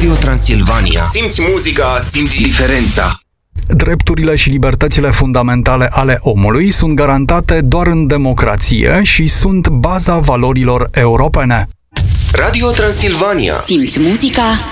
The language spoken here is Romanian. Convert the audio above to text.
Radio Transilvania. Simți muzica, simți diferența. Drepturile și libertățile fundamentale ale omului sunt garantate doar în democrație și sunt baza valorilor europene. Radio Transilvania. Simți muzica,